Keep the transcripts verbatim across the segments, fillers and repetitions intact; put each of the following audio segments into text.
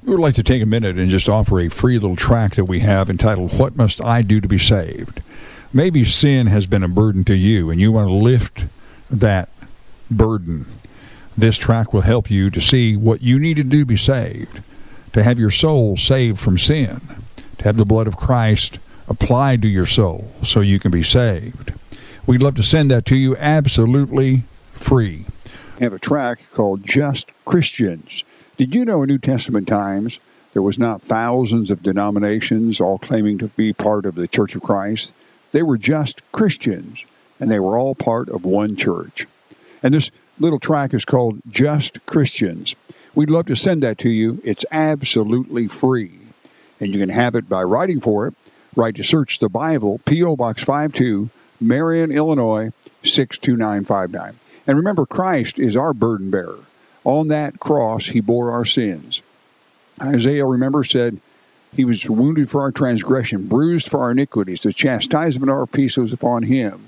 We would like to take a minute and just offer a free little track that we have entitled, What Must I Do to Be Saved? Maybe sin has been a burden to you, and you want to lift that burden. This track will help you to see what you need to do to be saved, to have your soul saved from sin, to have the blood of Christ applied to your soul so you can be saved. We'd love to send that to you absolutely free. We have a track called Just Christians. Did you know in New Testament times there was not thousands of denominations all claiming to be part of the Church of Christ? They were just Christians, and they were all part of one church. And this little track is called Just Christians. We'd love to send that to you. It's absolutely free. And you can have it by writing for it. Write to Search the Bible, P O. Box five two, Marion, Illinois, six two nine five nine. And remember, Christ is our burden bearer. On that cross, he bore our sins. Isaiah, remember, said, he was wounded for our transgression, bruised for our iniquities. The chastisement of our peace was upon him.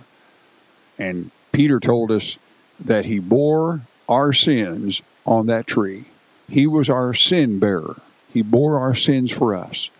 And Peter told us that he bore our sins on that tree. He was our sin bearer. He bore our sins for us.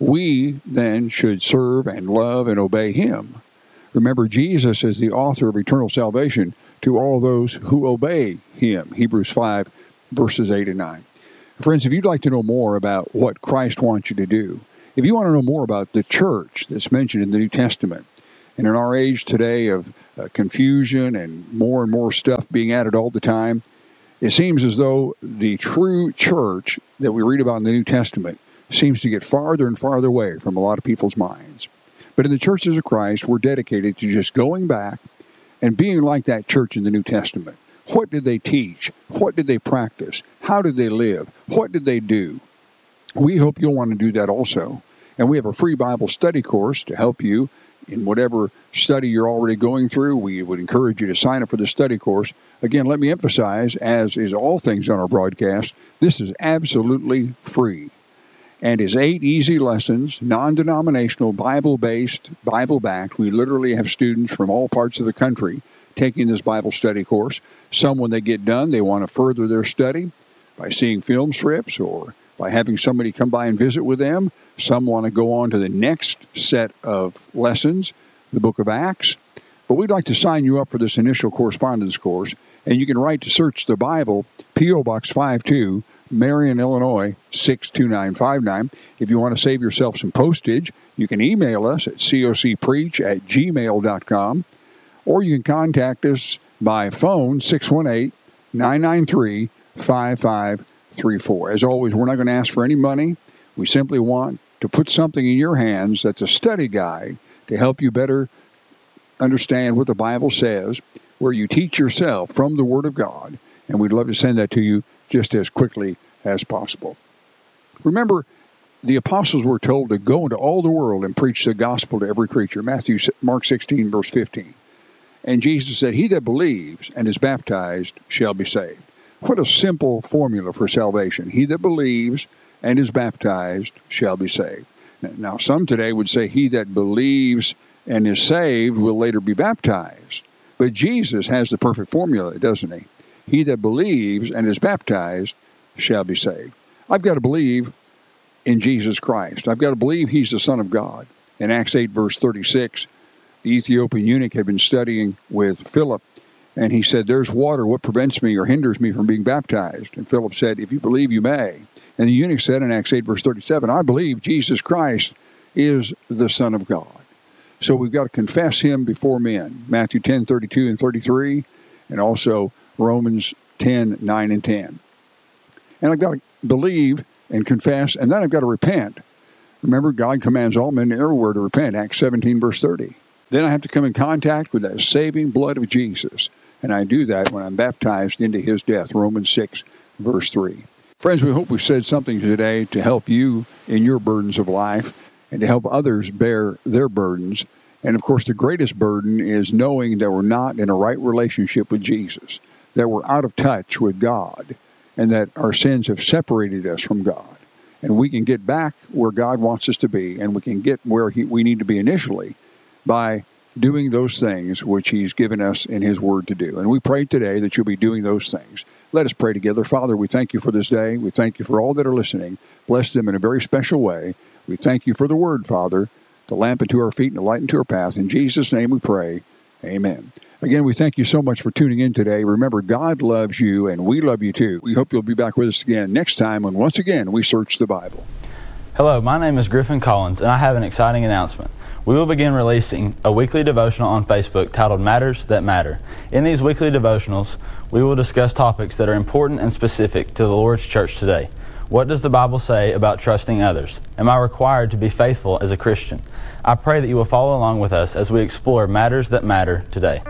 We then should serve and love and obey him. Remember, Jesus is the author of eternal salvation to all those who obey him. Hebrews five, verses eight and nine. Friends, if you'd like to know more about what Christ wants you to do, if you want to know more about the church that's mentioned in the New Testament, and in our age today of uh, confusion and more and more stuff being added all the time, it seems as though the true church that we read about in the New Testament seems to get farther and farther away from a lot of people's minds. But in the churches of Christ, we're dedicated to just going back and being like that church in the New Testament. What did they teach? What did they practice? How did they live? What did they do? We hope you'll want to do that also. And we have a free Bible study course to help you in whatever study you're already going through. We would encourage you to sign up for the study course. Again, let me emphasize, as is all things on our broadcast, this is absolutely free. And is eight easy lessons, non-denominational, Bible-based, Bible-backed. We literally have students from all parts of the country taking this Bible study course. Some, when they get done, they want to further their study by seeing film strips or by having somebody come by and visit with them. Some want to go on to the next set of lessons, the book of Acts. But we'd like to sign you up for this initial correspondence course. And you can write to Search the Bible, P O. Box five two, Marion, Illinois, six two nine five nine. If you want to save yourself some postage, you can email us at cocpreach at gmail dot com, or you can contact us by phone, six one eight, nine nine three, five five three four. As always, we're not going to ask for any money. We simply want to put something in your hands that's a study guide to help you better understand what the Bible says, where you teach yourself from the Word of God, and we'd love to send that to you just as quickly as possible. Remember, the apostles were told to go into all the world and preach the gospel to every creature. Matthew, Mark sixteen, verse fifteen. And Jesus said, he that believes and is baptized shall be saved. What a simple formula for salvation. He that believes and is baptized shall be saved. Now, some today would say he that believes and is saved will later be baptized. But Jesus has the perfect formula, doesn't he? He that believes and is baptized shall be saved. I've got to believe in Jesus Christ. I've got to believe he's the Son of God. In Acts eight, verse thirty-six, the Ethiopian eunuch had been studying with Philip, and he said, there's water. What prevents me or hinders me from being baptized? And Philip said, if you believe, you may. And the eunuch said in Acts eight, verse thirty-seven, I believe Jesus Christ is the Son of God. So we've got to confess him before men. Matthew ten, thirty-two and thirty-three, and also Romans ten, nine and ten. And I've got to believe and confess, and then I've got to repent. Remember, God commands all men everywhere to repent, Acts seventeen, verse thirty. Then I have to come in contact with that saving blood of Jesus. And I do that when I'm baptized into his death, Romans six, verse three. Friends, we hope we've said something today to help you in your burdens of life and to help others bear their burdens. And, of course, the greatest burden is knowing that we're not in a right relationship with Jesus, that we're out of touch with God, and that our sins have separated us from God. And we can get back where God wants us to be, and we can get where he, we need to be initially by doing those things which he's given us in his word to do. And we pray today that you'll be doing those things. Let us pray together. Father, we thank you for this day. We thank you for all that are listening. Bless them in a very special way. We thank you for the word, Father, the lamp unto our feet and the light unto our path. In Jesus' name we pray. Amen. Again, we thank you so much for tuning in today. Remember, God loves you, and we love you too. We hope you'll be back with us again next time when, once again, we search the Bible. Hello, my name is Griffin Collins, and I have an exciting announcement. We will begin releasing a weekly devotional on Facebook titled Matters That Matter. In these weekly devotionals, we will discuss topics that are important and specific to the Lord's church today. What does the Bible say about trusting others? Am I required to be faithful as a Christian? I pray that you will follow along with us as we explore matters that matter today.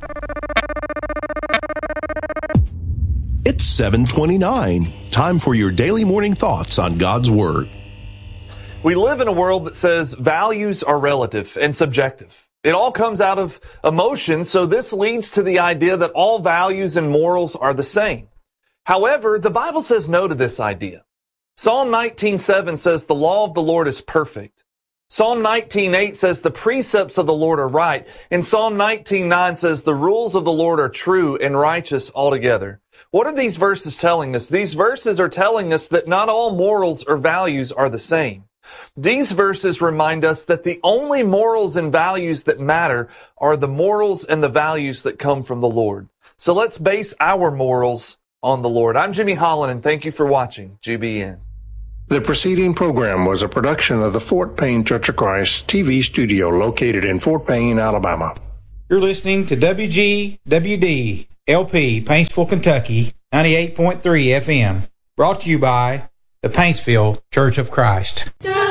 It's seven twenty-nine. Time for your daily morning thoughts on God's Word. We live in a world that says values are relative and subjective. It all comes out of emotion, so this leads to the idea that all values and morals are the same. However, the Bible says no to this idea. Psalm nineteen seven says the law of the Lord is perfect. Psalm nineteen eight says the precepts of the Lord are right. And Psalm nineteen nine says the rules of the Lord are true and righteous altogether. What are these verses telling us? These verses are telling us that not all morals or values are the same. These verses remind us that the only morals and values that matter are the morals and the values that come from the Lord. So let's base our morals on the Lord. I'm Jimmy Holland, and thank you for watching G B N. The preceding program was a production of the Fort Payne Church of Christ T V studio located in Fort Payne, Alabama. You're listening to W G W D L P, Paintsville, Kentucky, ninety-eight point three F M, brought to you by the Paintsville Church of Christ.